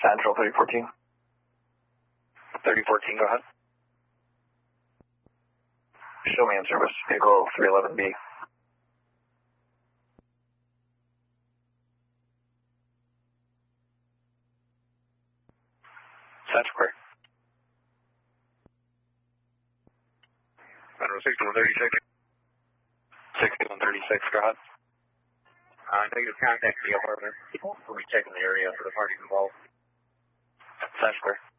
Central 3014. 3014, go ahead. Show me in service, vehicle 311B. Set square. Federal 6136. 6136, go ahead. Negative contact the apartment. We'll be checking the area for the parties involved. Set square.